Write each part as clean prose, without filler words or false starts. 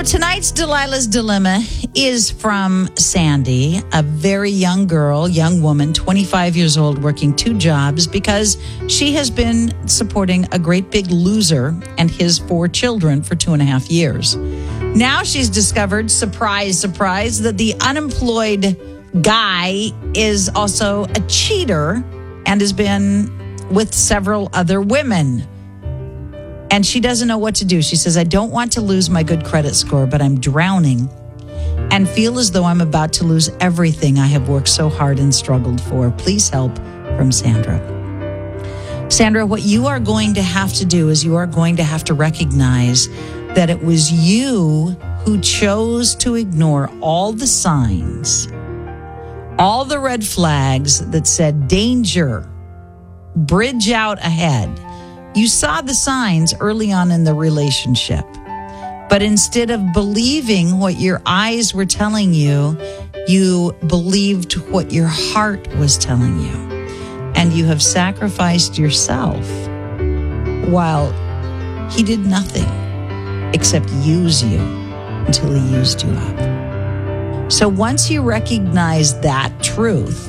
So tonight's Delilah's Dilemma is from Sandy, a very young girl, young woman, 25 years old, working 2 jobs because she has been supporting a great big loser and his 4 children for 2.5 years. Now she's discovered, surprise, surprise, that the unemployed guy is also a cheater and has been with several other women. And she doesn't know what to do. She says, I don't want to lose my good credit score, but I'm drowning and feel as though I'm about to lose everything I have worked so hard and struggled for. Please help, from Sandra. Sandra, what you are going to have to do is you are going to have to recognize that it was you who chose to ignore all the signs, all the red flags that said danger, bridge out ahead. You saw the signs early on in the relationship, but instead of believing what your eyes were telling you, you believed what your heart was telling you. And you have sacrificed yourself while he did nothing except use you until he used you up. So once you recognize that truth,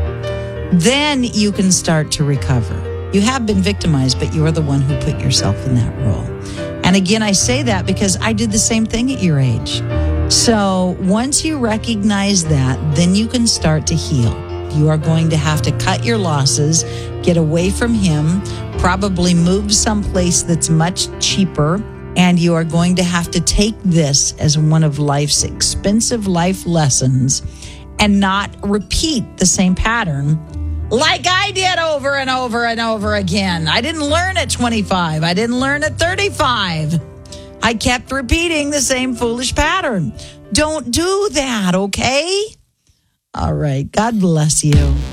then you can start to recover. You have been victimized, but you are the one who put yourself in that role. And again, I say that because I did the same thing at your age. So once you recognize that, then you can start to heal. You are going to have to cut your losses, get away from him, probably move someplace that's much cheaper, and you are going to have to take this as one of life's expensive life lessons and not repeat the same pattern like I did over and over and over again. I didn't learn at 25. I didn't learn at 35. I kept repeating the same foolish pattern. Don't do that, okay? All right. God bless you.